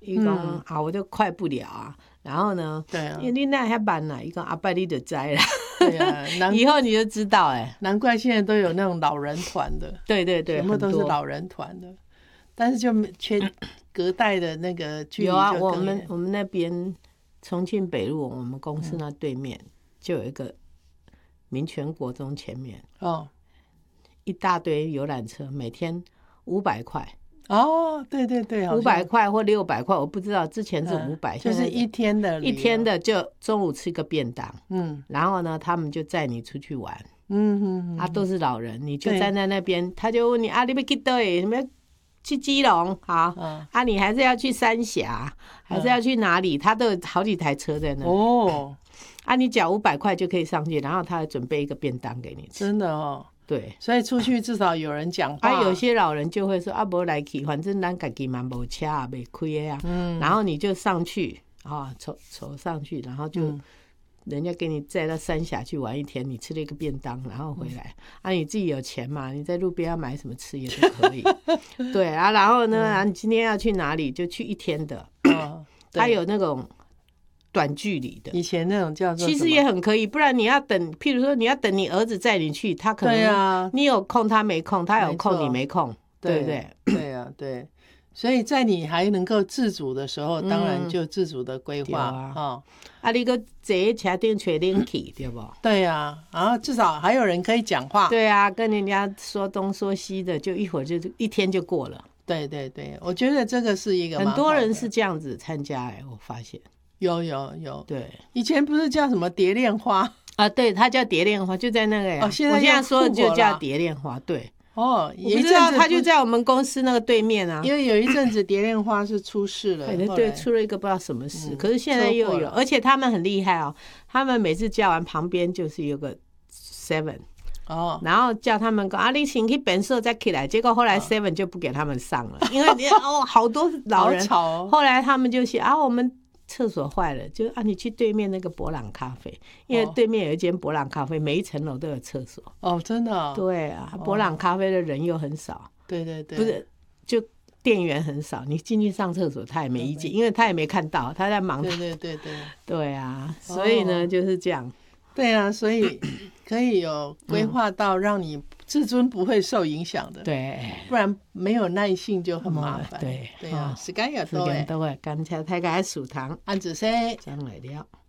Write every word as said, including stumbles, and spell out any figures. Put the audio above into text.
伊讲、嗯、啊，我就快不了啊。然后呢， 对啊， 因为你那还慢啦，伊讲阿伯你就知啦。 对啊， 以后你就知道哎、欸， 难怪现在都有那种老人团的， 对对对， 全部都是老人团的，但是就缺隔代的那个距离就有啊，我们我们那边重庆北路，我们公司那对面、嗯、就有一个民权国中前面哦， 一大堆游览车，每天五百块。 哦，对对对， 五百块或六百块，我不知道，之前是五百、 嗯，就是一天的， 一天的就中午吃个便当， 嗯， 然后呢，他们就载你出去玩， 嗯嗯嗯， 啊，都是老人，你就站在那边，他就问你啊，你要去哪里？什么去基隆？好，嗯、啊，你还是要去三峡，还是要去哪里？他都有好几台车在那，哦，啊，你缴五百块就可以上去，然后他还准备一个便当给你吃， 真的哦。 对， 所以出去至少有人讲话。 啊，有些老人就会说啊，不来去，反正咱自己嘛没车啊，没开的啊。嗯，然后你就上去啊，走走上去，然后就、嗯、人家给你载到三峡去玩一天，你吃了一个便当，然后回来、嗯、啊，你自己有钱嘛，你在路边要买什么吃也都可以。对啊，然后呢，嗯、你今天要去哪里就去一天的，哦、他有那种。短距离的， 以前那种叫做其实也很可以，不然你要等，譬如说你要等你儿子载你去，他可能对啊， 你有空他没空，他有空你没空，对不对？ 对啊，对，所以在你还能够自主的时候，当然就自主的规划啊、嗯哦。 啊，你个坐车顶吹冷气，对不？ 对啊，然后至少还有人可以讲话。 对啊，跟人家说东说西的，就一会儿就一天就过了。 对对对，我觉得这个是一个很多人是这样子参加哎、欸，我发现。 有有有， 对， 以前不是叫什么蝶恋花啊？对，它叫蝶恋花，就在那个呀。 哦，现在我现在说的就叫蝶恋花，对。 哦， 我不知道，它就在我们公司那个对面啊。 因为有一阵子蝶恋花是出事了， 对对，出了一个不知道什么事，嗯、可是现在又有，而且他们很厉害哦，他们每次叫完旁边就是有个 seven。哦，然后叫他们说啊，你先去本社再起来，结果后来 seven 就不给他们上了，因为哦好多老人， 好吵哦、 后来他们就写啊，我们厕所坏了，就啊你去对面那个博朗咖啡，因为对面有一间博朗咖啡，每一层楼都有厕所。 哦，真的、哦？ 对啊，博朗咖啡的人又很少。 对对对， 不是就店员很少，你进去上厕所他也没意见，因为他也没看到，他在忙。 对对对对， 对啊，所以呢、哦、就是这样。 对啊，所以可以有规划到让你自尊不会受影响的， 对、嗯， 不然没有耐性就很麻烦。 对对啊，时間又多誒， 時間多誒，感謝大家收聽， 安子生將來了。